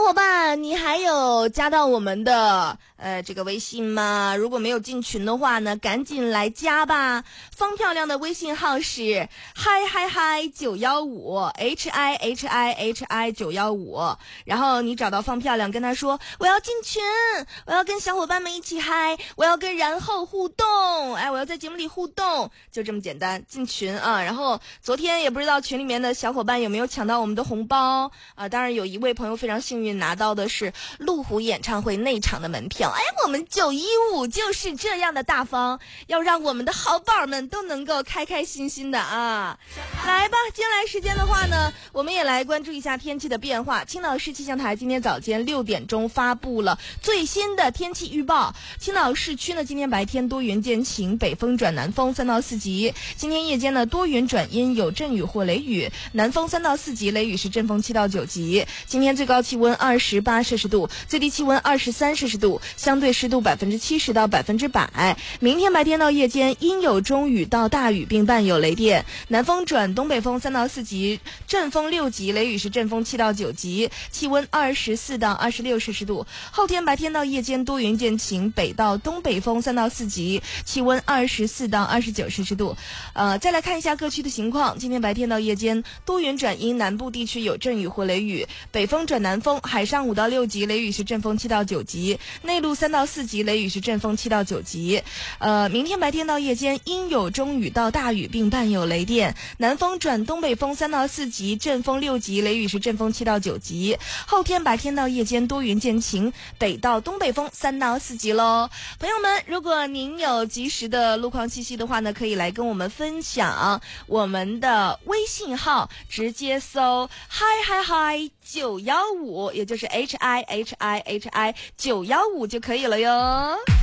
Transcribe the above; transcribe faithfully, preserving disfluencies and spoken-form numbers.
伙伴，你还有加到我们的呃这个微信吗？如果没有进群的话呢，赶紧来加吧。方漂亮的微信号是嗨嗨嗨九一五 H I H I H I 九一五，然后你找到方漂亮，跟他说我要进群，我要跟小伙伴们一起嗨，我要跟然后互动，哎，我要在节目里互动，就这么简单，进群啊。然后昨天也不知道群里面的小伙伴有没有抢到我们的红包啊？当然有一位朋友非常幸运拿到的是路虎演唱会内场的门票。哎，我们九一五就是这样的大方，要让我们的好宝们都能够开开心心的啊！来吧，接下来时间的话呢，我们也来关注一下天气的变化。青岛市气象台今天早间六点钟发布了最新的天气预报。青岛市区呢，今天白天多云见晴，北风转南风三到四级。今天夜间呢，多云转阴，有阵雨或雷雨，南风三到四级，雷雨是阵风七到九级。今天最高气温二十八摄氏度，最低气温二十三摄氏度，相对湿度百分之七十到百分之百。明天白天到夜间阴有中雨到大雨，并伴有雷电，南风转东北风三到四级，阵风六级，雷雨是阵风七到九级，气温二十四到二十六摄氏度。后天白天到夜间多云见晴，北到东北风三到四级，气温二十四到二十九摄氏度。呃，再来看一下各区的情况。今天白天到夜间多云转阴，南部地区有阵雨或雷雨，北风转南风，海上五到六级，雷雨是阵风七到九级，内陆三到四级，雷雨是阵风七到九级。呃，明天白天到夜间阴有中雨到大雨，并伴有雷电，南风转东北风三到四级，阵风六级，雷雨是阵风七到九级。后天白天到夜间多云见晴，北到东北风三到四级喽。朋友们，如果您有及时的路况信息的话呢，可以来跟我们分享我们的微信号，直接搜嗨嗨嗨九一五，也就是 H I H I H I 九一五就可以了哟。